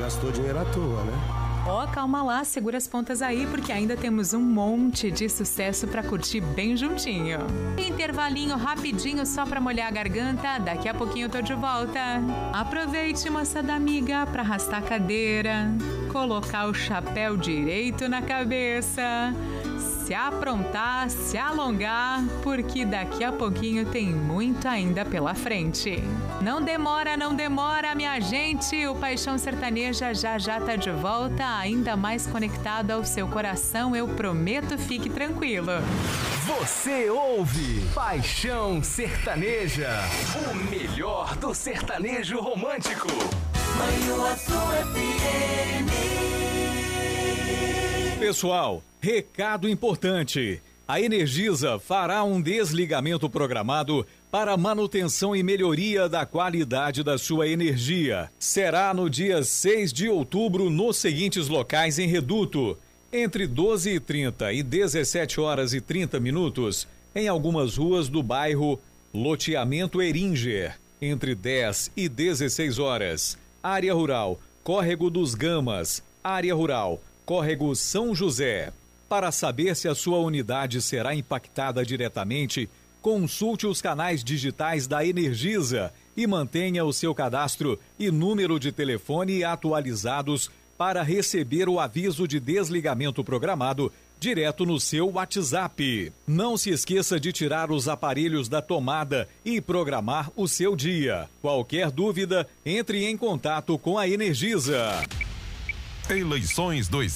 gastou dinheiro à toa, né? Ó, calma lá, segura as pontas aí, porque ainda temos um monte de sucesso pra curtir bem juntinho. Intervalinho rapidinho só pra molhar a garganta, daqui a pouquinho eu tô de volta. Aproveite, moçada amiga, pra arrastar a cadeira, colocar o chapéu direito na cabeça, se aprontar, se alongar, porque daqui a pouquinho tem muito ainda pela frente. Não demora, minha gente, o Paixão Sertaneja já tá de volta, ainda mais conectado ao seu coração, eu prometo, fique tranquilo. Você ouve Paixão Sertaneja, o melhor do sertanejo romântico. Manhã Azul FM. Pessoal, recado importante. A Energisa fará um desligamento programado para manutenção e melhoria da qualidade da sua energia. Será no dia 6 de outubro nos seguintes locais em Reduto, entre 12h30 e 17h30, em algumas ruas do bairro Loteamento Eringer, entre 10 e 16 horas. Área Rural, Córrego dos Gamas, Área Rural, Córrego São José. Para saber se a sua unidade será impactada diretamente, consulte os canais digitais da Energisa e mantenha o seu cadastro e número de telefone atualizados para receber o aviso de desligamento programado direto no seu WhatsApp. Não se esqueça de tirar os aparelhos da tomada e programar o seu dia. Qualquer dúvida, entre em contato com a Energisa. Eleições